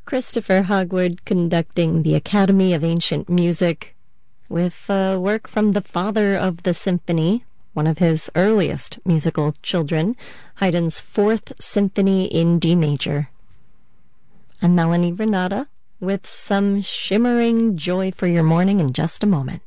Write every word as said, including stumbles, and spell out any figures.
Christopher Hogwood conducting the Academy of Ancient Music with uh, work from the father of the symphony, one of his earliest musical children, Haydn's Fourth Symphony in D major. I'm Melanie Renata with some shimmering joy for your morning in just a moment.